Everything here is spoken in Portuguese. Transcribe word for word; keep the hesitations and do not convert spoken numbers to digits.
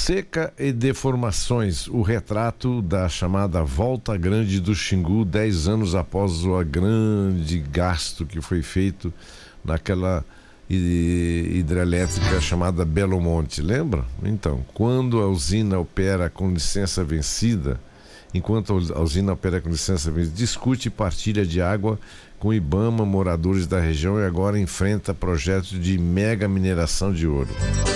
Seca e deformações, o retrato da chamada Volta Grande do Xingu, dez anos após o grande gasto que foi feito naquela hidrelétrica chamada Belo Monte, lembra? Então, quando a usina opera com licença vencida, enquanto a usina opera com licença vencida, discute partilha de água com Ibama, moradores da região, e agora enfrenta projetos de mega mineração de ouro.